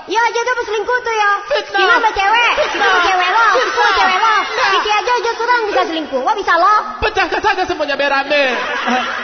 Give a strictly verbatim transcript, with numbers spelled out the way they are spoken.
Ya aja tuh selingkuh tuh ya. Fitnah. Gimana sama cewek? Kita sama cewek lo. Fitnah. Sama cewek lo. Kiki aja aja kurang bisa selingkuh. Wah bisa lo. Pecahkan saja semuanya berame.